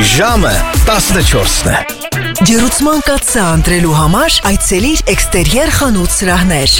Ժամը 14-ն է։ Ջերուցման կաթսա ընտրելու համար այցելիր Էքստերիեր խանութ սրահներ։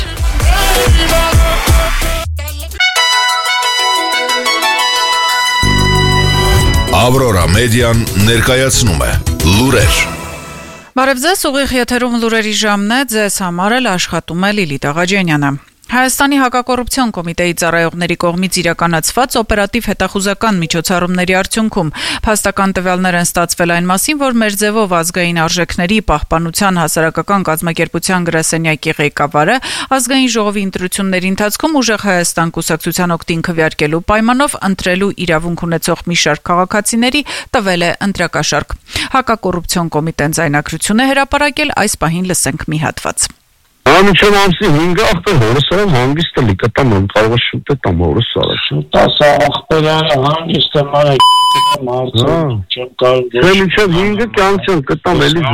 Ավրորա մեդիան ներկայացնում է լուրեր։ Բարև ձեզ, ուղիղ եթերում լուրերի ժամն է, ձեզ համար էլ աշխատում է Լիլիթ Աղաջանյանը։ Հայաստանի հակակոռուպցիոն կոմիտեի ծառայողների կողմից իրականացված օպերատիվ հետախուզական միջոցառումների արդյունքում փաստական տվյալներ են ստացվել այն մասին, որ մեր ձևով ազգային արժեքների պահպանության հասարակական կազմակերպության գրասենյակի ղեկավարը ազգային ժողովի ընտրությունների ընթացքում ուժեղ Հայաստան կուսակցության օգտին քվեարկելու պայմանով ընտրելու իրավունք ունեցող մի շարք քաղաքացիների տվել է ընտրակաշառք։ Հակակոռուպցիոն կոմիտեն ձայնագրություն է հրապարակել, այս պահին լսենք մի հատված։ Անիչեմ ամսի 5 ախպեր հորսարով հանգիստը լի կտամ եմ կարող շուտ տամ հորսարը շուտ ասա ախպերանը հանգիստը մանա մարցը չեմ կարող Անիչեմ 5-ը կյանքյան կտամ էլի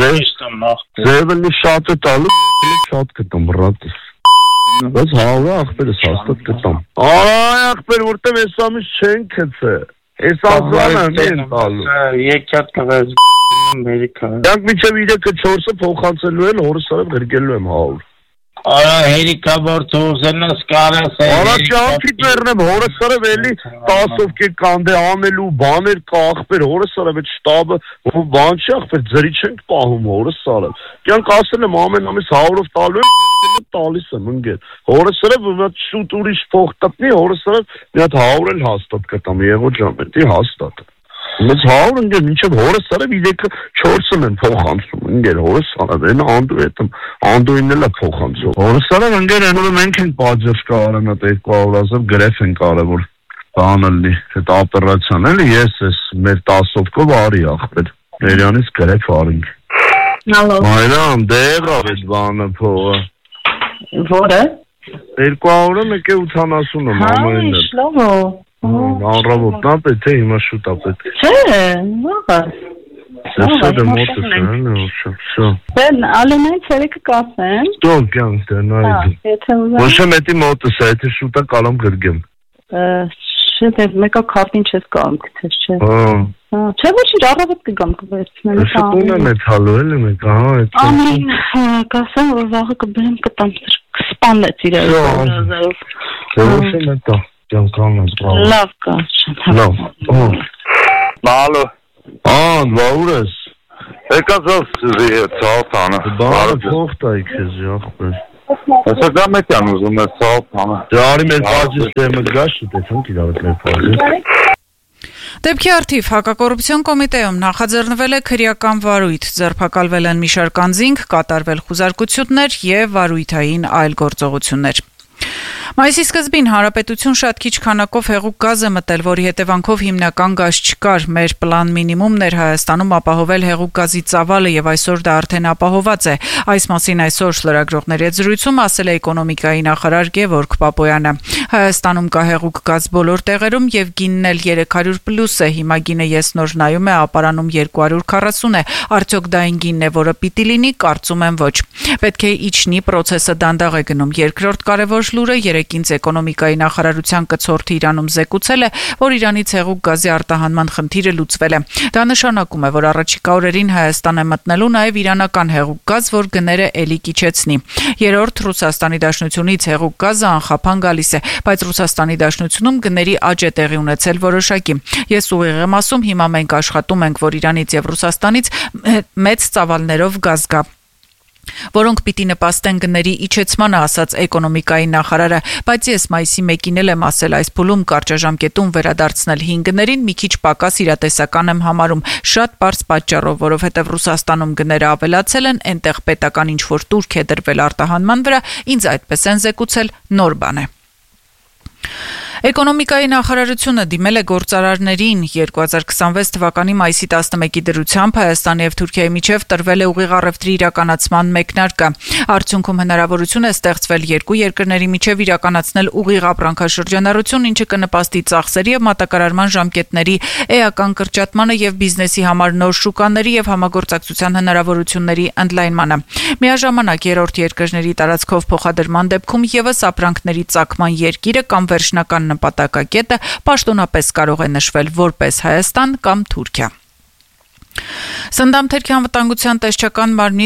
ձևը լի շատ է տալու շատ կտամ բրատ բայց հավը ախպերս հաստատ կտամ այ ախպեր որտև ես ամիս չեն քցե ես ազանը մեն տալու եկյատ կվեզ Ամերիկա Դանք միջև 3-4-ը փոխանցելու են հորսարով գրգելու եմ հավը Արա հերիկա որթոզենս կարաս Արա ճանքիտ մերնեմ հորսարով էլի 10-ով կե կանդե անելու բաներ կա ախպեր հորսարով այդ շտաբը բան չի ախպեր ձրի չենք պահում հորսարով Կյանք ասել եմ ամեն ամիս 100-ով տալու եմ տալիս եմ ընգեր հորսարով շուտ ուրիշ փող տնի հորսարով մի հատ 100 էլ հաստատ կտամ եղո ջան պետք է հաստատ Մեծ 100 ընկեր մինչև հորսարով 3-4-ն են փոխանցում ընկեր հորսարով են անդուինն էլ է փոխանցում հորսարով ընկեր այնօր մենք ենք բաժեր կարանա 200,000 գրեֆ են կարևոր բանը լի այդ օպերացիան էլի ես մեր 10-ով արի ախպեր Երյանից գրեֆ արինք Ալո Մայրամ դեղավ այդ բանը փողը Որը 200-ը 180-ը մամային է Շլովո Անրավոտ նապետ է հիմա շուտ ապետ Չէ, նողաս Սեսերը մոտս է, Բեն, ալենայից երեկը կասեմ Ստոն կյանք դե նայդի Ոչ եմ էտի մոտս է, էտի շուտա կալամ գրգեմ Չէ, մեկա քարտին չես կալամ կթես, չէ Չէ, ոչինչ, առավոտ կգամ կվերցնեմ Ես տուն եմ էտ հալու էլ եմ եք, Ամեն, կասեմ, որ վաղը կբերեմ կտամ Սպանեց իրար Ոչ եմ էտա Լավ կա Լավ Բալո բաուր ես Եկացավ սիզի հետ ծաղթանը Բանը փոխտայի քեզի ախպեր Հեսա գամ էտյան ուզում ես ծաղթանը Դարի մեր պաջիս դեմը գաշի տեսանք իրավետ մեր պաջիս Դեպքի արդիվ հակակոռուպցիոն կոմիտեում նախաձեռնվել է քրեական վարույթ, ձերբակալվել են մի շարք անձինք, կատարվել խուզարկություններ եւ վարույթային այլ գործողություններ։ Մայիսի սկզբին հանրապետություն շատ քիչ քանակով հեղուկ գազ է մտել, որի հետևանքով հիմնական գազ չկար։ Մեր պլան մինիմումն էր Հայաստանում ապահովել հեղուկ գազի ծավալը եւ այսօր դա արդեն ապահոված է։ Այս մասին այսօր լրագրողների հետ զրույցում ասել է էկոնոմիկայի նախարար Գևորգ Պապոյանը։ Հայաստանում կա հեղուկ գազ բոլոր տեղերում եւ գինն էլ 300+ է։ Հիմա գինը ես նոր նայում է ապարանում 240 է։ Արդյոք դա այն գինն է, որը պիտի լինի, կարծում եմ ոչ։ Պետք է իջնի, process-ը դանդաղ է գնում։ Երկրորդ կարևոր լուրը Երեկինց էկոնոմիկայի նախարարության կցորդը Իրանում զեկուցել է, որ Իրանից հեղուկ գազի արտահանման խնդիրը լուծվել է։ Դա նշանակում է, որ առաջիկա օրերին Հայաստան է մտնելու նաև իրանական հեղուկ գազ, որ գները էլի կիչեցնի։ Երրորդ Ռուսաստանի Դաշնությունից հեղուկ գազը անխափան գալիս է, բայց Ռուսաստանի Դաշնությունում գների աճ է տեղի ունեցել որոշակի։ Ես ուղիղ եմ ասում, հիմա մենք աշխատում ենք, որ Իրանից եւ Ռուսաստանից մեծ ծավալներով գազ գա որոնք պիտի նպաստեն գների իջեցմանը, ասաց էկոնոմիկայի նախարարը, բայց ես մայիսի 1-ին էլ եմ ասել այս փուլում կարճաժամկետում վերադարձնել 5 գներին մի քիչ պակաս իրատեսական եմ համարում, շատ պարզ պատճառով, որովհետև Ռուսաստանում գները ավելացել են, այնտեղ պետական ինչ-որ տուրք է դրվել արտահանման վրա, ինձ այդպես են զեկուցել, նոր բան է։ Էկոնոմիկայի նախարարությունը դիմել է գործարարներին 2026 թվականի մայիսի 11-ի դրությամբ Հայաստանի եւ Թուրքիայի միջև տրվել է ուղիղ առևտրի իրականացման մեկնարկը։ Արդյունքում հնարավորություն է ստեղծվել երկու երկրների միջև իրականացնել ուղիղ ապրանքաշրջանառություն, ինչը կնպաստի ծախսերի եւ մատակարարման ժամկետների էական կրճատմանը եւ բիզնեսի համար նոր շուկաների եւ համագործակցության հնարավորությունների ընդլայնմանը։ Միաժամանակ երրորդ երկրների տարածքով փոխադրման դեպքում եւս ապրանքների ծագման երկիրը կամ վերջնական նպատակակետը պաշտոնապես կարող է նշվել որպես Հայաստան կամ Թուրքիա։ Սննդամթերքի անվտանգության տեսչական մարմնի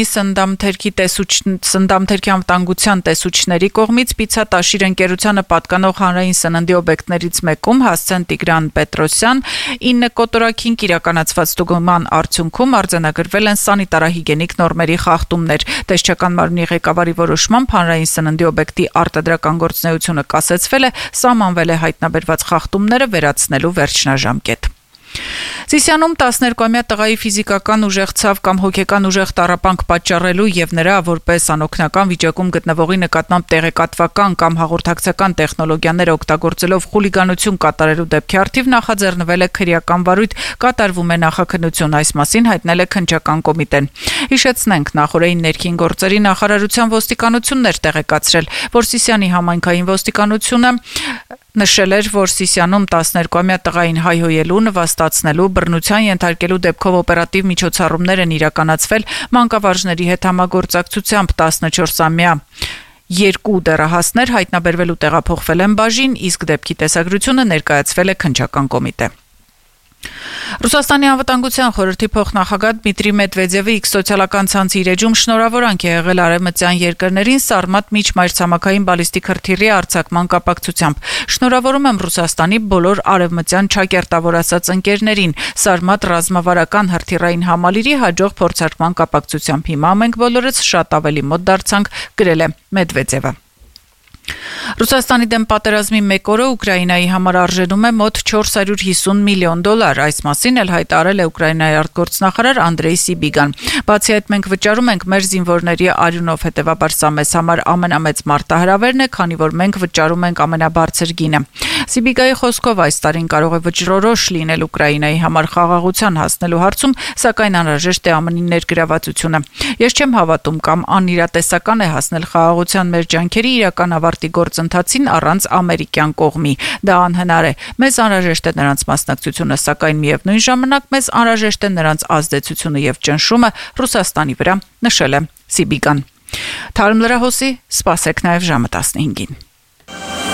սննդամթերքի անվտանգության տեսուչների կողմից Պիցա Տաշիր ընկերությանը պատկանող հանրային սննդի օբյեկտներից մեկում Հասցեն Տիգրան Պետրոսյան 9 կոտորակին իրականացված ստուգման արդյունքում արձանագրվել են սանիտարահիգենիկ նորմերի խախտումներ։ Տեսչական մարմնի ղեկավարի որոշմամբ հանրային սննդի օբյեկտի արտադրական գործունեությունը կասեցվել է, սահմանվել է հայտնաբերված խախտումները վերացնելու վերջնաժամկետ։ Սիսիանում 12-ամյա տղայի ֆիզիկական ուժեղ ցավ կամ հոգեկան ուժեղ տառապանք պատճառելու եւ նրա որպես անօգնական վիճակում գտնվողի նկատմամբ տեղեկատվական կամ հաղորդակցական տեխնոլոգիաներ օգտագործելով խուլիգանություն կատարելու դեպքի առթիվ նախաձեռնվել է քրեական վարույթ, կատարվում է նախաքննություն, այս մասին հայտնել է քննչական կոմիտեն։ Հիշեցնենք, նախորդային ներքին գործերի նախարարության ոստիկանություններ տեղեկացրել, որ Սիսիանի համայնքային ոստիկանությունը նշել էր, որ Սիսիանում 12-ամյա տղային հայհոյելու, նվաստացնելու, բռնության ենթարկելու դեպքով օպերատիվ միջոցառումներ են իրականացվել մանկավարժների հետ համագործակցությամբ 14-ամյա 2 դեռահասներ հայտնաբերվելու տեղափոխվել են բաժին, իսկ դեպքի տեսագրությունը ներկայացվել է քննչական կոմիտե։ Ռուսաստանի անվտանգության խորհրդի փոխնախագահ Դմիտրի Մեդվեդևը X սոցիալական ցանցի իր էջում շնորհավորանք է եղել արևմտյան երկրներին Սարմատ միջմայրցամաքային բալիստիկ հրթիռի արձակման կապակցությամբ։ Շնորհավորում եմ Ռուսաստանի բոլոր արևմտյան չակերտավորացած ընկերներին Սարմատ ռազմավարական հրթիռային համալիրի հաջող փորձարկման կապակցությամբ։ Հիմա մենք բոլորս շատ ավելի մոտ դարձանք, գրել է Մեդվեդևը։ Ռուսաստանի դեմ պատերազմի 1 օրը Ուկրաինայի համար արժենում է մոտ $450 միլիոն։ Այս մասին էլ հայտարարել է Ուկրաինայի արտգործնախարար Անդրեյ Սիբիգան։ Բացի այդ, մենք վճարում ենք մեր զինվորների արյունով, հետևաբար սա մեզ համար ամենամեծ մարտահրավերն է, քանի որ մենք վճարում ենք ամենաբարձր գինը։ Սիբիգայի խոսքով այս տարին կարող է վճռորոշ լինել Ուկրաինայի համար խաղաղության հասնելու հարցում, սակայն անհրաժեշտ է ԱՄՆ-ի ներգրավվածությունը։ Ես չեմ հավատում կամ անիրատեսական է հասնել խաղաղության մեր ջանքերի իրական ավարտի գործընթացին առանց ամերիկյան կողմի։ Դա անհնար է։ Մեզ անհրաժեշտ է նրանց մասնակցությունը, սակայն միևնույն ժամանակ մեզ անհրաժեշտ է նրանց ազդեցությունը եւ ճնշումը Ռուսաստանի վրա, նշել է Սիբիգան։ Թարմ լրահոսի սպասեք նաեւ ժամը 15-ին։